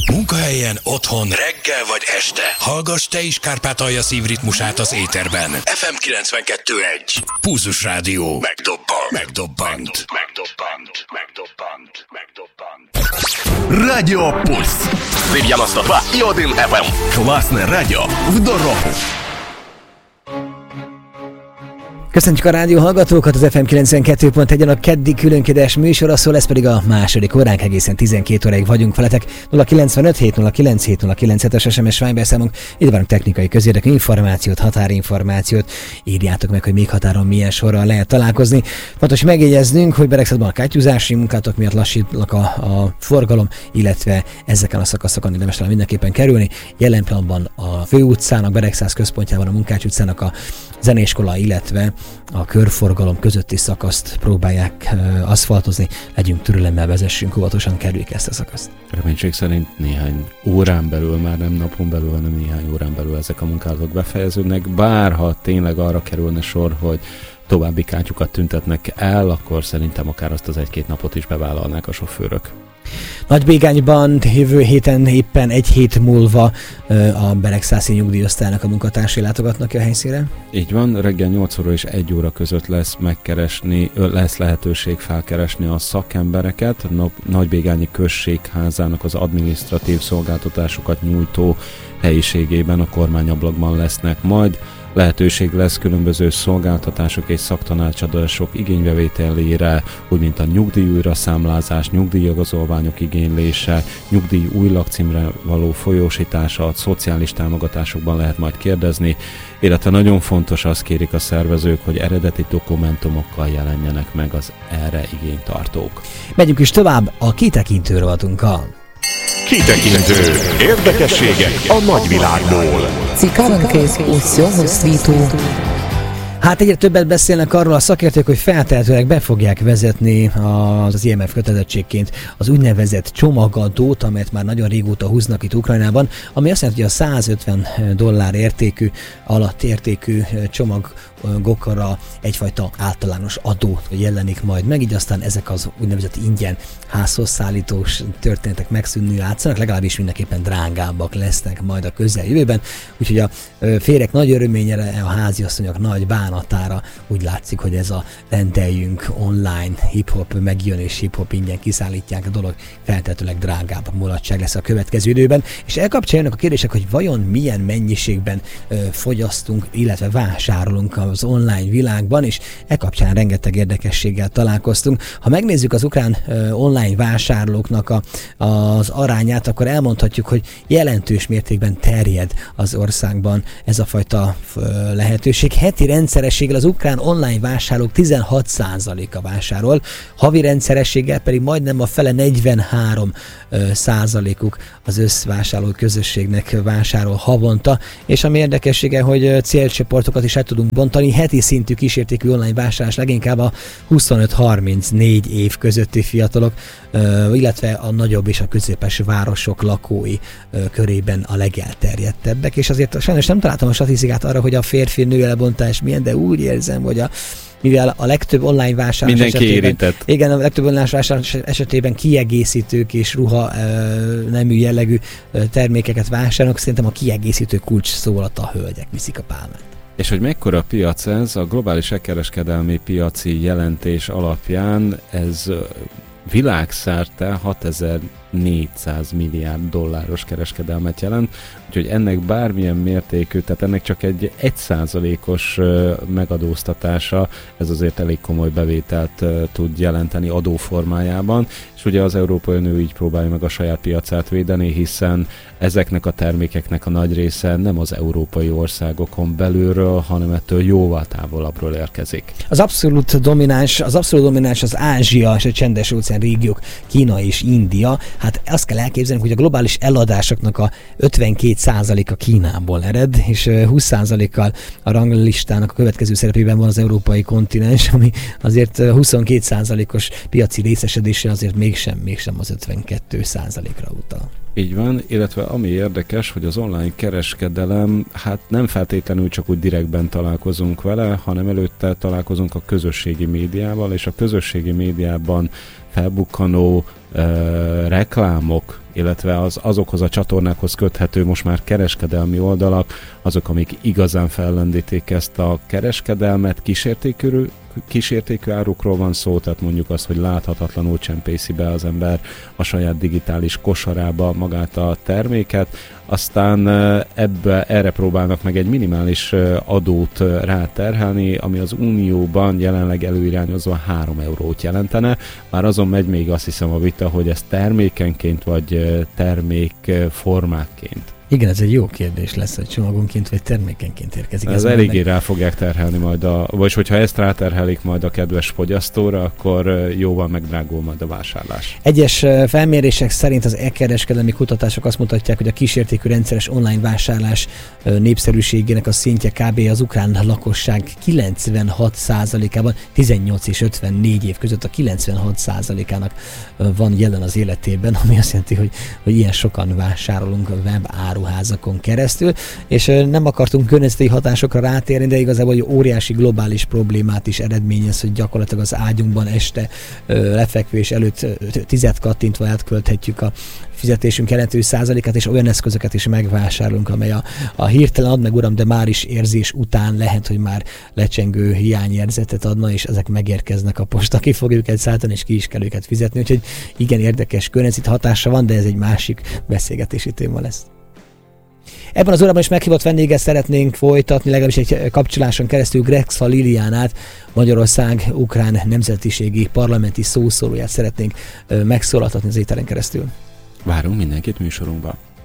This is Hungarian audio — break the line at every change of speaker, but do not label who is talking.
Munkahelyen, otthon, reggel vagy este. Hallgass te is Kárpátalja szívritmusát az éterben. FM 92.1. Pulzus Rádió. Megdobbant.
Радио Пульс. 92,1 FM. Классное радио в дорогу.
Köszöntjük a rádió hallgatókat, az FM 92.1-en a keddi különkérdés műsora szól, ez pedig a második óránk, egészen 12 óráig vagyunk veletek. 095 709 709-es SMS Viber számunk, itt várunk technikai közérdekű információt, határinformációt, írjátok meg, hogy még határon milyen sorral lehet találkozni. Fontos megjegyeznünk, hogy Beregszádban a kátyúzási munkátok miatt lassítnak a forgalom, illetve ezeken a szakaszokon érdemes talán mindenképpen kerülni. Jelen pillanatban a főutcának, Beregszász központjában, a Munkács utcának a zeneiskola, illetve a körforgalom közötti szakaszt próbálják aszfaltozni. Legyünk türelemmel, vezessünk óvatosan, kerüljük ezt a szakaszt.
Reménység szerint néhány órán belül, már nem napon belül, hanem néhány órán belül ezek a munkálatok befejeződnek. Bár ha tényleg arra kerülne sor, hogy további kátyukat tüntetnek el, akkor szerintem akár azt az egy-két napot is bevállalnák a sofőrök.
Nagybégányban jövő héten éppen egy hét múlva a Beregszászi nyugdíjosztálynak a munkatársai látogatnak ki a helyszínre?
Így van, reggel 8 óra és 1 óra között lesz lehetőség felkeresni a szakembereket. Nagybégányi községházának az adminisztratív szolgáltatásokat nyújtó helyiségében, a kormányablakban lesznek majd. Lehetőség lesz különböző szolgáltatások és szaktanácsadások igénybevételére, úgy mint a nyugdíjújraszámlázás, nyugdíjigazolványok igénylése, nyugdíj új lakcímre való folyósítása, a szociális támogatásokban lehet majd kérdezni, illetve nagyon fontos, azt kérik a szervezők, hogy eredeti dokumentumokkal jelenjenek meg az erre igénytartók.
Megyünk is tovább, a kitekintő rovatunkkal.
Kitekintő. Érdekességek a nagyvilágból.
Цікавинки усього світу.
Hát egyre többet beszélnek arról a szakértők, hogy feltehetőleg be fogják vezetni az IMF kötelezettségként az úgynevezett csomagadót, amelyet már nagyon régóta húznak itt Ukrajnában, ami azt jelenti, hogy a $150 értékű, értékű csomagokra egyfajta általános adó jelenik majd meg, így aztán ezek az úgynevezett ingyen házhoz szállítós történetek megszűnni látszanak, legalábbis mindenképpen drágábbak lesznek majd a közeljövőben, úgyhogy a férjek nagy öröményére, a háziasszonyok nagy bánatára úgy látszik, hogy ez a rendeljünk online hip-hop megjön és hip-hop ingyen kiszállítják a dolog feltehetőleg drágább mulatság lesz a következő időben, és elkapcsoljanak a kérdések, hogy vajon milyen mennyiségben fogyasztunk, illetve vásárolunk az online világban, és kapcsán rengeteg érdekességgel találkoztunk. Ha megnézzük az ukrán online vásárlóknak az arányát, akkor elmondhatjuk, hogy jelentős mértékben terjed az országban ez a fajta lehetőség. Heti rendszerességgel az ukrán online vásárlók 16%-a vásárol, havi rendszerességgel pedig majdnem a fele 43%-uk az összvásárló közösségnek vásárol havonta, és ami érdekessége, hogy célcsoportokat is el tudunk bontani, heti szintű kísértékű online vásárlás leginkább a 25-34 év közötti fiatalok, illetve a nagyobb és a középes városok lakói körében a legelterjedtebbek, és azért sajnos nem találtam a statisztikát arra, hogy a férfi-nő elbontás milyen, de úgy érzem, hogy mivel a legtöbb online vásárlás
érintett.
Igen, a legtöbb online vásárlás esetében kiegészítők és ruha nemű jellegű termékeket vásárolnak, szerintem a kiegészítő kulcs szó alatt a hölgyek viszik a pálmát.
És hogy mekkora piac ez, a globális kereskedelmi piaci jelentés alapján ez világszerte 6400 milliárd dolláros kereskedelmet jelent, úgyhogy ennek bármilyen mértékű, tehát ennek csak egy 1%-os megadóztatása, ez azért elég komoly bevételt tud jelenteni adóformájában, és ugye az Európai Unió így próbálja meg a saját piacát védeni, hiszen ezeknek a termékeknek a nagy része nem az európai országokon belülről, hanem ettől jóval távolabbról érkezik.
Az abszolút domináns az Ázsia és a Csendes-óceán régiók, Kína és India. Hát azt kell elképzelni, hogy a globális eladásoknak a 52%-a Kínából ered, és 20%-kal a ranglistának a következő szerepében van az európai kontinens, ami azért 22%-os piaci részesedéssel azért mégsem az 52%-ra utal.
Így van, illetve ami érdekes, hogy az online kereskedelem, hát nem feltétlenül csak úgy direktben találkozunk vele, hanem előtte találkozunk a közösségi médiával, és a közösségi médiában felbukkanó reklámok illetve azokhoz a csatornákhoz köthető most már kereskedelmi oldalak, azok, amik igazán fellendítik ezt a kereskedelmet, kísértékű árukról van szó, tehát mondjuk az, hogy láthatatlanul csempészi be az ember a saját digitális kosarába magát a terméket, aztán erre próbálnak meg egy minimális adót ráterhelni, ami az Unióban jelenleg előirányozva 3 eurót jelentene. Már azon megy még azt hiszem a vita, hogy ez termékenként vagy termékformákként.
Igen, ez egy jó kérdés lesz, hogy csomagonként vagy termékenként érkezik.
Ez eléggé rá fogják terhelni majd vagy hogyha ezt ráterhelik majd a kedves fogyasztóra, akkor jóval megdrágul majd a vásárlás.
Egyes felmérések szerint az e-kereskedelmi kutatások azt mutatják, hogy a kísértékű rendszeres online vásárlás népszerűségének a szintje kb. Az ukrán lakosság 96%-ában, 18 és 54 év között a 96%-ának van jelen az életében, ami azt jelenti, hogy ilyen sokan vásárolunk web áruházakon keresztül, és nem akartunk környezeti hatásokra rátérni, de igazából egy óriási globális problémát is eredményez, hogy gyakorlatilag az ágyunkban este lefekvés előtt 10 kattintva elkölthetjük a fizetésünk jelentős százalékát, és olyan eszközöket is megvásárolunk, amely a hirtelen ad meg uram, de már is érzés után lehet, hogy már lecsengő hiányérzetet adna, és ezek megérkeznek a posta, ki fog őket szállítani, és ki is kell őket fizetni, úgyhogy igen érdekes környezeti hatása van, de ez egy másik beszélgetési téma lesz. Ebben az órában is meghívott vendéget szeretnénk folytatni, legalábbis egy kapcsoláson keresztül Grexa Liliánát, Magyarország ukrán nemzetiségi parlamenti szószólóját szeretnénk megszólaltatni az éteren keresztül.
Várunk mindenkit műsorunkba.